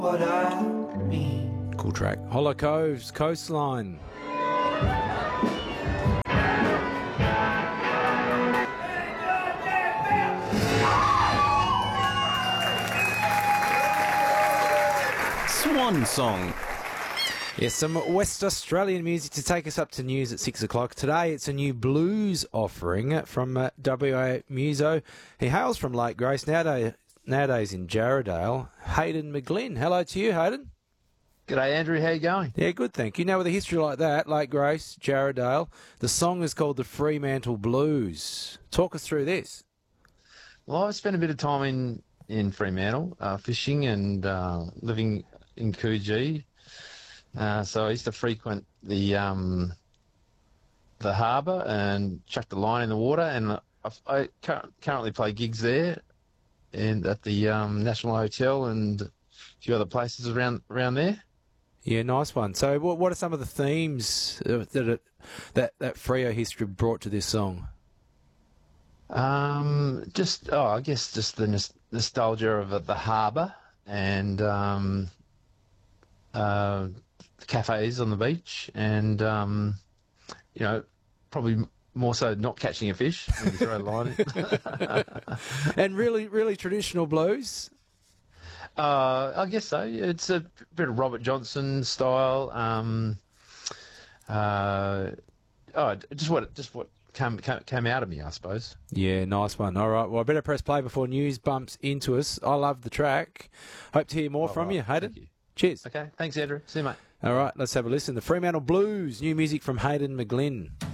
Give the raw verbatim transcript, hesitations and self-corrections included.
what I mean. Cool track. Hollow Coves, Coastline. Swan Song. Yes, some West Australian music to take us up to news at six o'clock. Today it's a new blues offering from uh, W A Muso. He hails from Lake Grace, nowadays, nowadays in Jarradale. Hayden McGlynn. Hello to you, Hayden. G'day, Andrew. How you going? Yeah, good, thank you. Now, with a history like that, Lake Grace, Jarradale, the song is called the Fremantle Blues. Talk us through this. Well, I've spent a bit of time in, in Fremantle, uh, fishing and uh, living in Coogee. Uh, so I used to frequent the um, the harbour and chuck the line in the water, and I, I currently play gigs there and at the um, National Hotel and a few other places around around there. Yeah, nice one. So what what are some of the themes that it, that that Freo history brought to this song? Um, just oh, I guess just the nos- nostalgia of the harbour and um, uh, the cafes on the beach, and um, you know, probably more so not catching a fish when you throw a line in. And really, really traditional blues. Uh, I guess so. It's a bit of Robert Johnson style. Um, uh, oh, just what just what came, came came out of me, I suppose. Yeah, nice one. All right, well, I better press play before news bumps into us. I love the track. Hope to hear more All from right, you, Hayden. thank you. Cheers. Okay, thanks, Andrew. See you, mate. All right, let's have a listen. The Fremantle Blues, new music from Hayden McGlynn.